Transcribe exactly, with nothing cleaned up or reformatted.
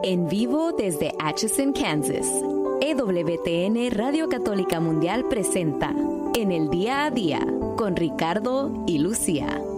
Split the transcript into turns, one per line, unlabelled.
En vivo desde Atchison, Kansas. E W T N Radio Católica Mundial presenta En el Día a Día con Ricardo y Lucía.